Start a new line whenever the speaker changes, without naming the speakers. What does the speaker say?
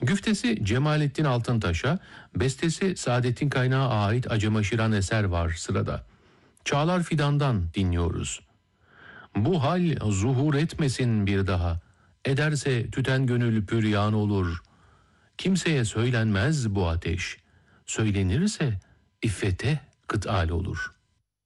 Güftesi Cemalettin Altıntaş'a, bestesi Saadettin Kaynağı ait Acemaşıran eser var sırada. Çağlar Fidan'dan dinliyoruz. Bu hal zuhur etmesin bir daha. Ederse tüten gönül püryan olur. Kimseye söylenmez bu ateş. Söylenirse iffete kıtal olur.''